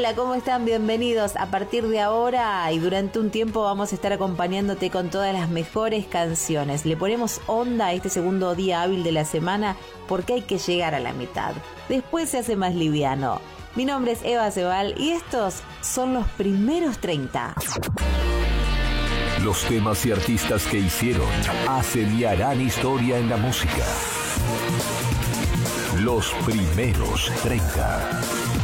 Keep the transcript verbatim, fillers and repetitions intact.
Hola, ¿cómo están? Bienvenidos. A partir de ahora y durante un tiempo vamos a estar acompañándote con todas las mejores canciones. Le ponemos onda a este segundo día hábil de la semana porque hay que llegar a la mitad. Después se hace más liviano. Mi nombre es Eva Cebal y estos son los primeros treinta. Los temas y artistas que hicieron, hacen y harán historia en la música. Los primeros treinta.